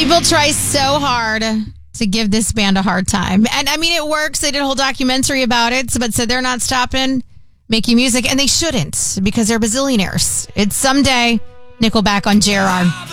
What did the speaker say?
People try so hard to give this band a hard time. And I mean, it works. They did a whole documentary about it, but said they're not stopping making music, and they shouldn't because they're bazillionaires. It's someday Nickelback on JRR.